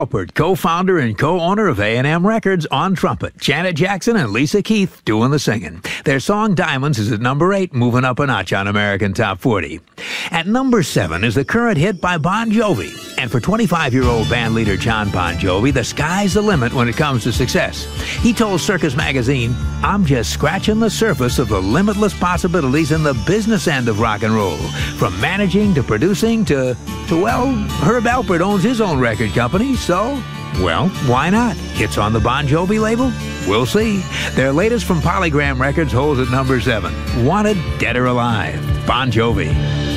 Alpert, co-founder and co-owner of A&M Records, on trumpet. Janet Jackson and Lisa Keith doing the singing. Their song Diamonds is at number 8, moving up a notch on American Top 40. At number 7 is the current hit by Bon Jovi. And for 25-year-old band leader John Bon Jovi, the sky's the limit when it comes to success. He told Circus Magazine, "I'm just scratching the surface of the limitless possibilities in the business end of rock and roll. From managing to producing to well, Herb Alpert owns his own record company, so, well, why not? Hits on the Bon Jovi label? We'll see." Their latest from Polygram Records holds at number 7. Wanted, Dead or Alive. Bon Jovi.